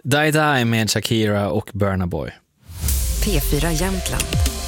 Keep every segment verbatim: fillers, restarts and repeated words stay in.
Die Die med Shakira och Burna Boy. P fyra Jämtland.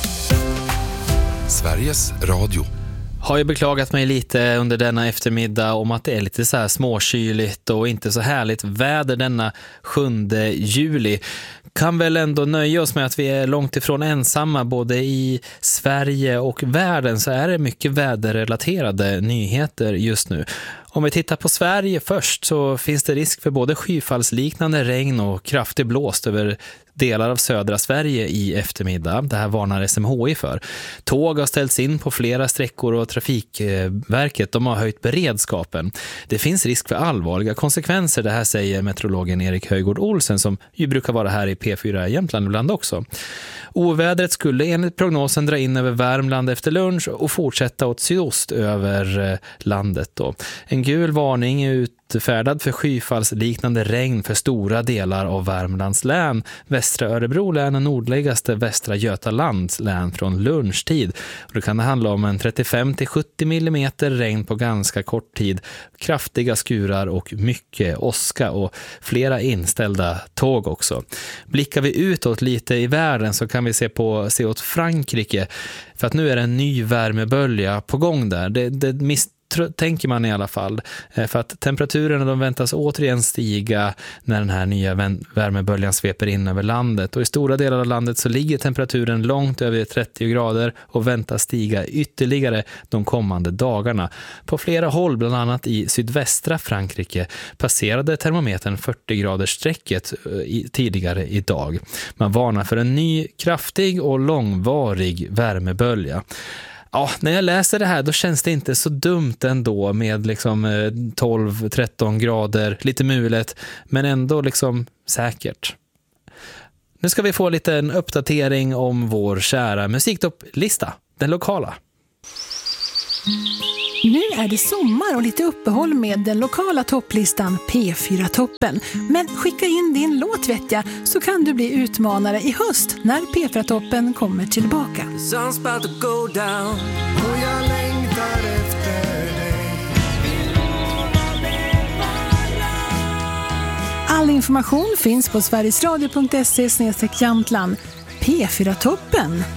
Sveriges Radio. Har ju beklagat mig lite under denna eftermiddag om att det är lite så här småkyligt och inte så härligt väder denna sjunde juli. Kan väl ändå nöja oss med att vi är långt ifrån ensamma både i Sverige och världen, så är det mycket väderrelaterade nyheter just nu. Om vi tittar på Sverige först så finns det risk för både skyfallsliknande regn och kraftig blåst över delar av södra Sverige i eftermiddag. Det här varnar S M H I för. Tåg har ställts in på flera sträckor och Trafikverket de har höjt beredskapen. Det finns risk för allvarliga konsekvenser, det här säger meteorologen Erik Höjgård Olsen som ju brukar vara här i P fyra Jämtland ibland också. Ovädret skulle enligt prognosen dra in över Värmland efter lunch och fortsätta åt sydost över landet då. En gul varning är utfärdad för skyfallsliknande regn för stora delar av Värmlands län, västra Örebro län och nordligaste västra Götalands län från lunchtid. Och det kan handla om en trettiofem till sjuttio millimeter regn på ganska kort tid, kraftiga skurar och mycket åska och flera inställda tåg också. Blickar vi utåt lite i världen så kan vi se på se åt Frankrike, för att nu är det en ny värmebölja på gång där. Det, det mis- tänker man i alla fall, för att temperaturerna de väntas återigen stiga när den här nya värmeböljan sveper in över landet, och i stora delar av landet så ligger temperaturen långt över trettio grader och väntas stiga ytterligare de kommande dagarna. På flera håll, bland annat i sydvästra Frankrike, passerade termometern fyrtio graders strecket tidigare idag. Man varnar för en ny kraftig och långvarig värmebölja. Ja, när jag läser det här då känns det inte så dumt ändå med liksom tolv tretton grader, lite mulet, men ändå liksom säkert. Nu ska vi få lite en uppdatering om vår kära musiktopplista, den lokala. Nu är det sommar och lite uppehåll med den lokala topplistan P fyra Toppen. Men skicka in din låt vet jag, så kan du bli utmanare i höst när P fyra Toppen kommer tillbaka. All information finns på sverigesradio punkt se slash jämtland. P fyra Toppen.